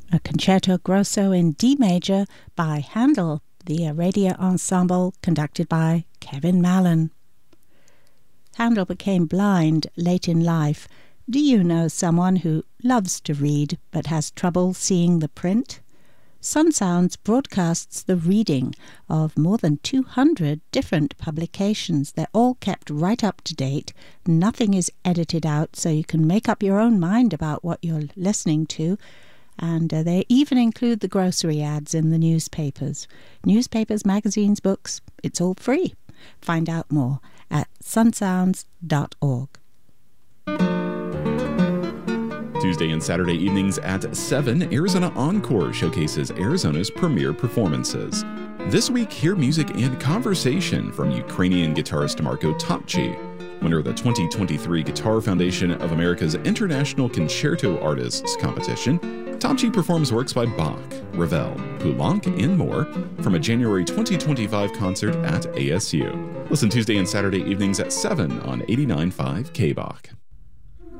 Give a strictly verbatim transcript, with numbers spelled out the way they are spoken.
a concerto grosso in D major by Handel, the Aradia Ensemble, conducted by Kevin Mallon. Handel became blind late in life. Do you know someone who loves to read but has trouble seeing the print? Sun Sounds broadcasts the reading of more than two hundred different publications. They're all kept right up to date. Nothing is edited out, so you can make up your own mind about what you're listening to. And uh, they even include the grocery ads in the newspapers. Newspapers, magazines, books, it's all free. Find out more at sun sounds dot org. Tuesday and Saturday evenings at seven, Arizona Encore showcases Arizona's premier performances. This week, hear music and conversation from Ukrainian guitarist Marko Topci, winner of the twenty twenty-three Guitar Foundation of America's International Concerto Artists Competition. Topci performs works by Bach, Ravel, Poulenc, and more from a January twenty twenty-five concert at A S U. Listen Tuesday and Saturday evenings at seven on eighty-nine point five K B O C.